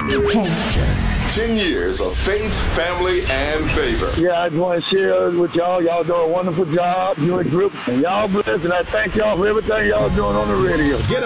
10 years of faith, family, and favor. Yeah, I just want to share with y'all. Y'all do a wonderful job, you and group, and y'all blessed, and I thank y'all for everything y'all doing on the radio.